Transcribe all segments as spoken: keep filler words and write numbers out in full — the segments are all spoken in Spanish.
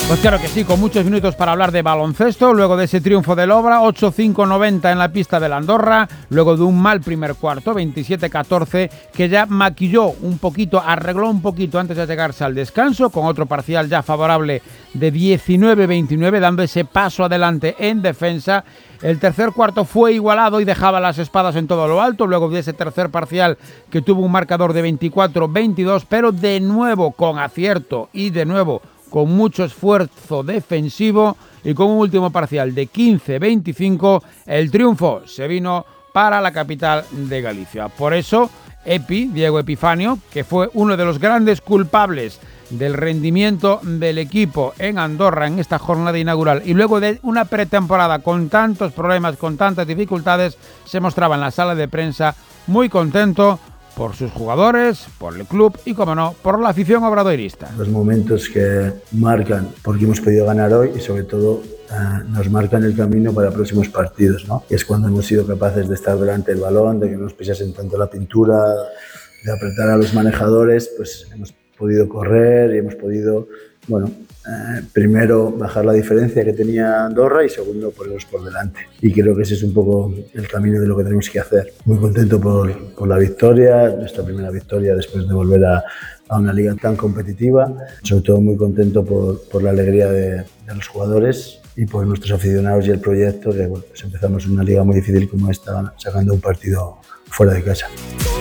Pues claro que sí, con muchos minutos para hablar de baloncesto, luego de ese triunfo del Obra, ocho cinco noventa en la pista del Andorra, luego de un mal primer cuarto, veintisiete catorce, que ya maquilló un poquito, arregló un poquito antes de llegarse al descanso, con otro parcial ya favorable de diecinueve veintinueve, dando ese paso adelante en defensa. El tercer cuarto fue igualado y dejaba las espadas en todo lo alto, luego de ese tercer parcial que tuvo un marcador de veinticuatro veintidós, pero de nuevo con acierto y de nuevo con mucho esfuerzo defensivo y con un último parcial de quince veinticinco, el triunfo se vino para la capital de Galicia. Por eso, Epi, Diego Epifanio, que fue uno de los grandes culpables del rendimiento del equipo en Andorra en esta jornada inaugural y luego de una pretemporada con tantos problemas, con tantas dificultades, se mostraba en la sala de prensa muy contento por sus jugadores, por el club y, como no, por la afición obradoirista. Los momentos que marcan porque hemos podido ganar hoy y sobre todo eh, nos marcan el camino para próximos partidos, ¿no? Es cuando hemos sido capaces de estar delante del balón, de que no nos pisasen tanto la pintura, de apretar a los manejadores, pues hemos podido correr y hemos podido, bueno, eh, primero bajar la diferencia que tenía Andorra y segundo ponerlos por delante. Y creo que ese es un poco el camino de lo que tenemos que hacer. Muy contento por, por la victoria, nuestra primera victoria después de volver a, a una liga tan competitiva. Sobre todo muy contento por, por la alegría de, de los jugadores y por nuestros aficionados y el proyecto, que bueno, pues empezamos una liga muy difícil como esta, sacando un partido fuera de casa.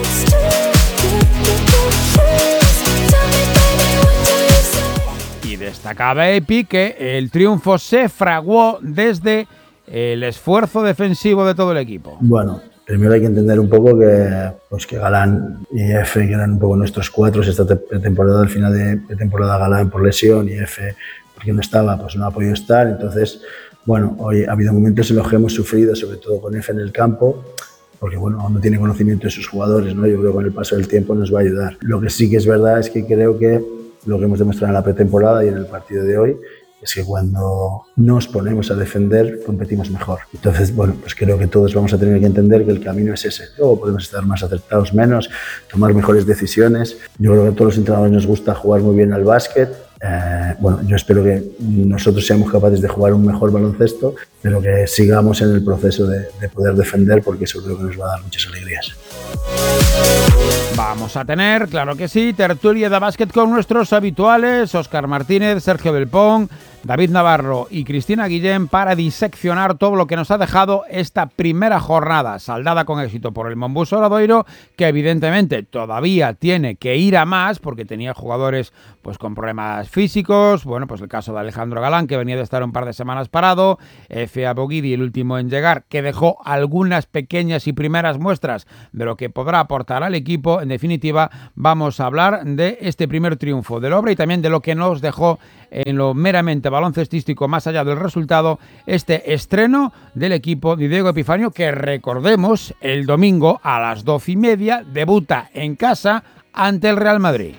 Destacaba Epi que el triunfo se fraguó desde el esfuerzo defensivo de todo el equipo. Bueno, primero hay que entender un poco que, pues que Galán y Efe, que eran un poco nuestros cuatro esta temporada, al final de temporada Galán por lesión y Efe porque no estaba, pues no ha podido estar. Entonces, bueno, hoy ha habido momentos en los que hemos sufrido, sobre todo con Efe en el campo, porque bueno, aún no tiene conocimiento de sus jugadores, ¿no? Yo creo que con el paso del tiempo nos va a ayudar. Lo que sí que es verdad es que creo que lo que hemos demostrado en la pretemporada y en el partido de hoy es que cuando nos ponemos a defender competimos mejor. Entonces, bueno, pues creo que todos vamos a tener que entender que el camino es ese. Luego podemos estar más acertados, menos, tomar mejores decisiones. Yo creo que a todos los entrenadores nos gusta jugar muy bien al básquet. Eh, bueno, yo espero que nosotros seamos capaces de jugar un mejor baloncesto, pero que sigamos en el proceso de, de poder defender, porque eso creo que nos va a dar muchas alegrías. Vamos a tener, claro que sí, tertulia de básquet con nuestros habituales, Óscar Martínez, Sergio Belpón, David Navarro y Cristina Guillén, para diseccionar todo lo que nos ha dejado esta primera jornada, saldada con éxito por el Monbus Obradoiro, que evidentemente todavía tiene que ir a más, porque tenía jugadores pues con problemas físicos, bueno, pues el caso de Alejandro Galán, que venía de estar un par de semanas parado, Efe Aboguidi, el último en llegar, que dejó algunas pequeñas y primeras muestras de lo que podrá aportar al equipo. En definitiva, vamos a hablar de este primer triunfo del Obra y también de lo que nos dejó en lo meramente baloncestístico, más allá del resultado, este estreno del equipo de Diego Epifanio, que recordemos, el domingo a las doce y media debuta en casa ante el Real Madrid.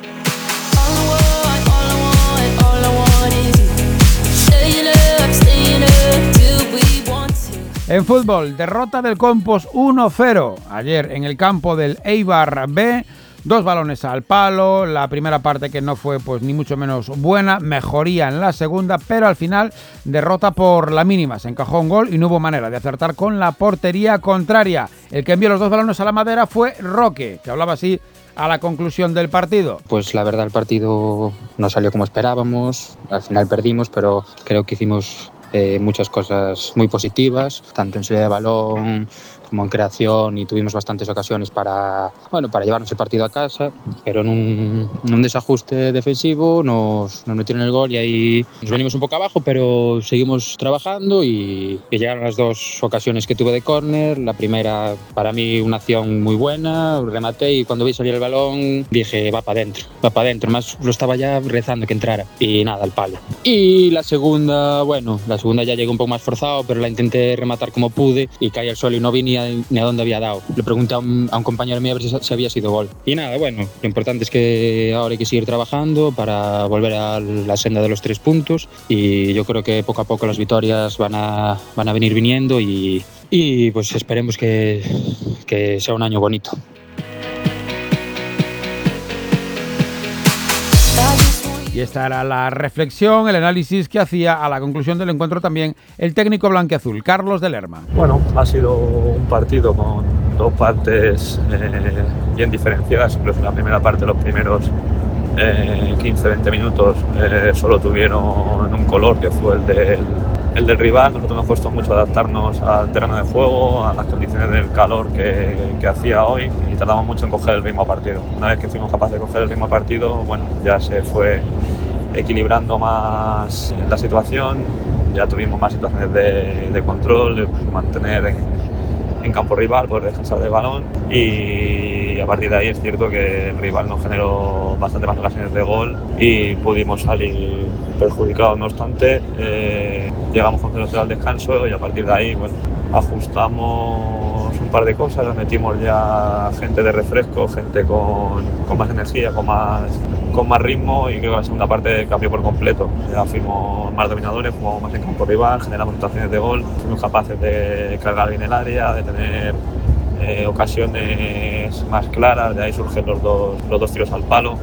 En fútbol, derrota del Compos uno cero ayer en el campo del Eibar B. Dos balones al palo, la primera parte que no fue pues ni mucho menos buena, mejoría en la segunda, pero al final derrota por la mínima, se encajó un gol y no hubo manera de acertar con la portería contraria. El que envió los dos balones a la madera fue Roque, que hablaba así a la conclusión del partido. Pues la verdad el partido no salió como esperábamos, al final perdimos, pero creo que hicimos eh, muchas cosas muy positivas, tanto en salida de balón como en creación, y tuvimos bastantes ocasiones para, bueno, para llevarnos el partido a casa, pero en un, en un desajuste defensivo nos, nos metieron el gol y ahí nos venimos un poco abajo, pero seguimos trabajando y, y llegaron las dos ocasiones que tuve de córner. La primera, para mí, una acción muy buena, rematé y cuando vi salir el balón dije, va para adentro, va para adentro, más lo estaba ya rezando que entrara y nada, al palo. Y la segunda, bueno, la segunda ya llegué un poco más forzado, pero la intenté rematar como pude y caí al suelo y no vi ni a, ni a dónde había dado. Le pregunté a un, a un compañero mío a ver si, si había sido gol. Y nada, bueno, lo importante es que ahora hay que seguir trabajando para volver a la senda de los tres puntos y yo creo que poco a poco las victorias van a, van a venir viniendo y, y pues esperemos que, que sea un año bonito. Y esta era la reflexión, el análisis que hacía a la conclusión del encuentro también el técnico blanquiazul, Carlos de Lerma. Bueno, ha sido un partido con dos partes eh, bien diferenciadas. Incluso en la primera parte, los primeros eh, quince a veinte minutos eh, solo tuvieron un color, que fue el del, el del rival. Nosotros nos costó mucho adaptarnos al terreno de juego, a las condiciones del calor que, que hacía hoy, y tardamos mucho en coger el ritmo a partido. Una vez que fuimos capaces de coger el ritmo a partido, bueno, ya se fue equilibrando más la situación, ya tuvimos más situaciones de, de control, de mantener en, en campo rival, poder descansar del balón, y a partir de ahí es cierto que el rival nos generó bastante más ocasiones de gol y pudimos salir perjudicados. No obstante, eh, llegamos con cero cero al descanso y a partir de ahí, bueno, ajustamos un par de cosas, metimos ya gente de refresco, gente con, con más energía, con más, con más ritmo, y creo que la segunda parte cambió por completo. Ya fuimos más dominadores, jugamos más en campo rival, generamos situaciones de gol, fuimos capaces de cargar bien el área, de tener eh, ocasiones más claras, de ahí surgen los dos, los dos tiros al palo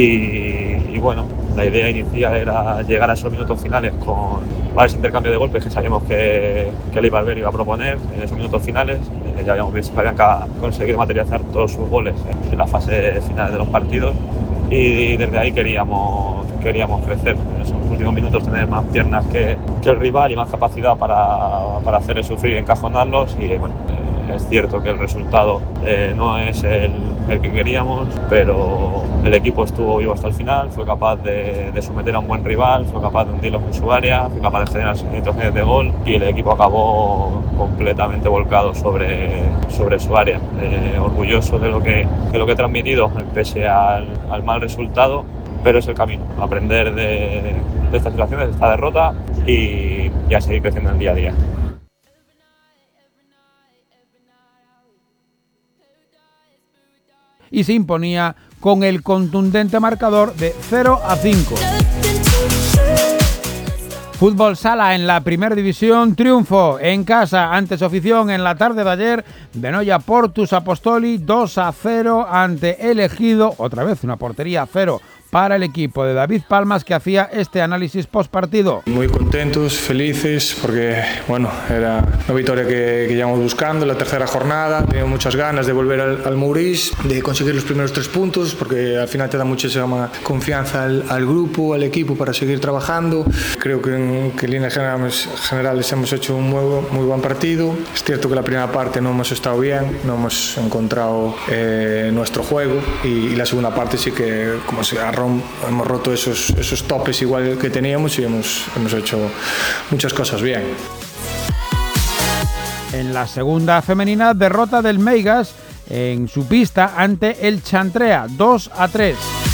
y, y bueno, la idea inicial era llegar a esos minutos finales con varios intercambios de golpes que sabíamos que, que el Eibar iba a proponer en esos minutos finales. Eh, ya habíamos visto que habían conseguido materializar todos sus goles en la fase final de los partidos y desde ahí queríamos, queríamos crecer. En esos últimos minutos tener más piernas que, que el rival y más capacidad para, para hacerles sufrir y encajonarlos. Y bueno, eh, es cierto que el resultado eh, no es el, el que queríamos, pero el equipo estuvo vivo hasta el final, fue capaz de, de someter a un buen rival, fue capaz de hundirlos en su área, fue capaz de generar situaciones de gol y el equipo acabó completamente volcado sobre, sobre su área. Eh, orgulloso de lo que, de lo que he transmitido, pese al, al mal resultado, pero es el camino, aprender de, de estas situaciones, de esta derrota y, y a seguir creciendo en el día a día. Y se imponía con el contundente marcador de cero a cinco. Fútbol sala en la primera división, triunfo en casa ante su afición en la tarde de ayer. Benoya Portus Apostoli dos a cero ante el Ejido, otra vez una portería a cero para el equipo de David Palmas, que hacía este análisis post partido. Muy contentos, felices, porque bueno, era una victoria que, que llevamos buscando, la tercera jornada, tenía muchas ganas de volver al, al Mourís, de conseguir los primeros tres puntos, porque al final te da muchísima confianza al, al grupo, al equipo para seguir trabajando. Creo que en, que en líneas generales, generales hemos hecho un muy, muy buen partido. Es cierto que la primera parte no hemos estado bien, no hemos encontrado eh, nuestro juego, y, y la segunda parte sí que, como se ha hemos roto esos, esos topes igual que teníamos y hemos, hemos hecho muchas cosas bien. En la segunda femenina, derrota del Meigas en su pista ante el Chantrea, dos a tres.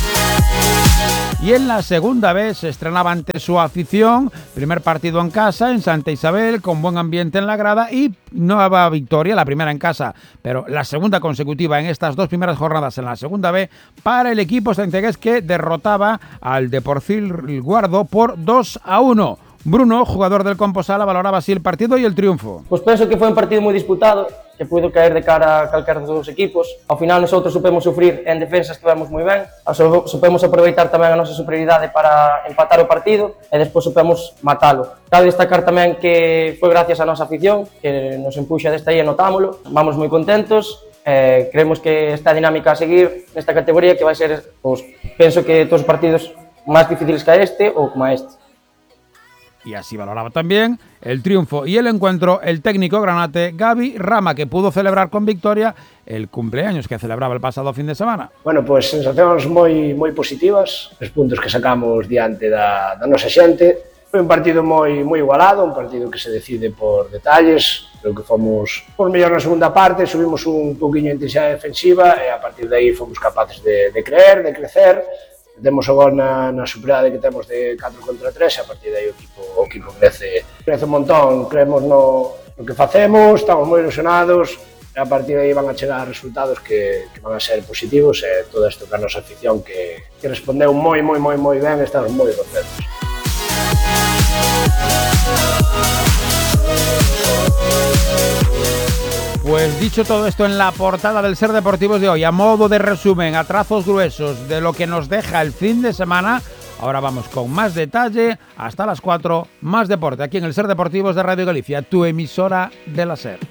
Y en la segunda vez se estrenaba ante su afición, primer partido en casa en Santa Isabel, con buen ambiente en la grada y nueva victoria, la primera en casa, pero la segunda consecutiva en estas dos primeras jornadas en la segunda B para el equipo santiagués, que derrotaba al Deportivo Guardo por dos a uno. Bruno, jugador del Composala, valoraba así el partido y el triunfo. Pues penso que foi un partido moi disputado, que puido caer de cara a calquera dos dos equipos. Ao final nosotros supemos sufrir, en defensa estivemos moi ben, supemos aproveitar tamén a nosa superioridade para empatar o partido e despois supemos matalo. Cabe destacar tamén que foi gracias a nosa afición, que nos empuxa desta aí e notámolo. Vamos moi contentos, eh, creemos que esta dinámica a seguir nesta categoría, que vai ser, pues, penso que todos os partidos máis difíciles que este ou como este. Y así valoraba también el triunfo y el encuentro el técnico granate Gaby Rama, que pudo celebrar con victoria el cumpleaños que celebraba el pasado fin de semana. Bueno, pois pues, sensacións moi moi positivas, os puntos que sacamos diante da, da nosa xente. Foi un partido moi moi igualado, un partido que se decide por detalles. Creo que fomos por mellor na segunda parte, subimos un poquinho de intensidade defensiva e a partir de aí fomos capaces de, de creer, de crecer. Temos o gol na, na superioridade que temos de catro contra tres e a partir de aí o equipo, o equipo crece, crece un montón, creemos no, no que facemos, estamos moi ilusionados e a partir de aí van a chegar resultados que, que van a ser positivos e todo isto que a nosa afición que, que respondeu moi, moi, moi, moi ben, estamos moi contentos. Pues dicho todo esto en la portada del Ser Deportivos de hoy, a modo de resumen, a trazos gruesos de lo que nos deja el fin de semana, Ahora vamos con más detalle, hasta las cuatro, más deporte, aquí en el Ser Deportivos de Radio Galicia, tu emisora de la SER.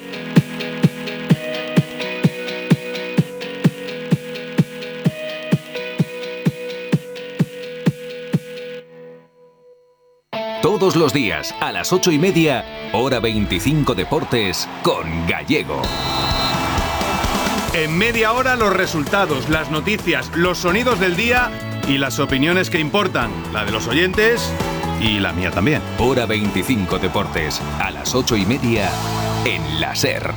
Todos los días, a las ocho y media, hora veinticinco Deportes, con Gallego. En media hora los resultados, las noticias, los sonidos del día y las opiniones que importan, la de los oyentes y la mía también. Hora veinticinco Deportes, a las ocho y media, en la SER.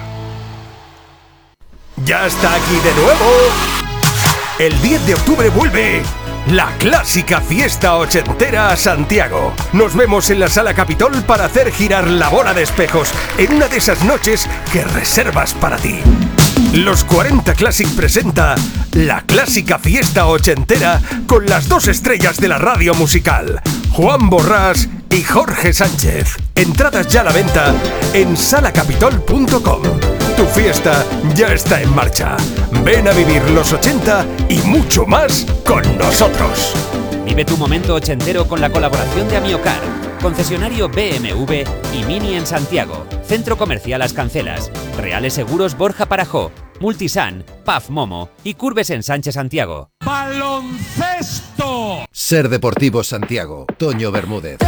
¡Ya está aquí de nuevo! El diez de octubre vuelve la clásica fiesta ochentera a Santiago. Nos vemos en la Sala Capitol para hacer girar la bola de espejos en una de esas noches que reservas para ti. Los cuarenta Classic presenta la clásica fiesta ochentera con las dos estrellas de la radio musical, Juan Borrás y Jorge Sánchez. Entradas ya a la venta en sala capitol punto com. Tu fiesta ya está en marcha. Ven a vivir los ochenta y mucho más con nosotros. Vive tu momento ochentero con la colaboración de Amiocar, concesionario B M W y Mini en Santiago, Centro Comercial Las Cancelas, Reales Seguros Borja Parajó, Multisan, P A F Momo y Curves en Sánchez Santiago. ¡Baloncesto! Ser Deportivos Santiago, Toño Bermúdez.